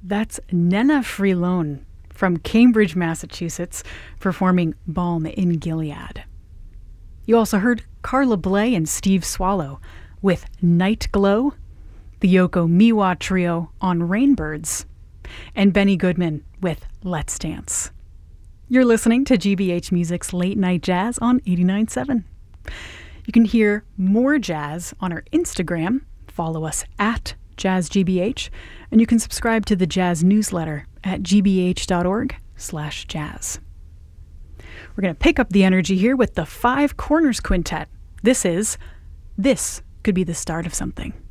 That's Nena Freelone from Cambridge, Massachusetts, performing Balm in Gilead. You also heard Carla Bley and Steve Swallow with Night Glow, the Yoko Miwa Trio on Rainbirds, and Benny Goodman with Let's Dance. You're listening to GBH Music's Late Night Jazz on 89.7. You can hear more jazz on our Instagram. Follow us at JazzGBH, and you can subscribe to the Jazz newsletter at gbh.org/jazz. We're going to pick up the energy here with the Five Corners Quintet. This Could Be the Start of Something.